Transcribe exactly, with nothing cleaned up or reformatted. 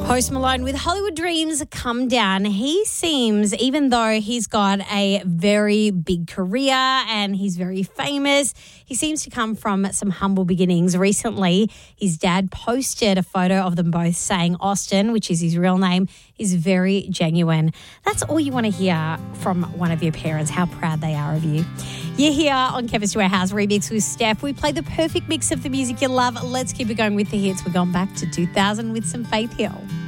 Post Malone with Hollywood Dreams Come Down. He seems, even though he's got a very big career and he's very famous, he seems to come from some humble beginnings. Recently, his dad posted a photo of them both saying Austin, which is his real name, is very genuine. That's all you want to hear from one of your parents, how proud they are of you. You're here on Kevin's to Our House Remix with Steph. We play the perfect mix of the music you love. Let's keep it going with the hits. We're going back to two thousand with some Faith Hill.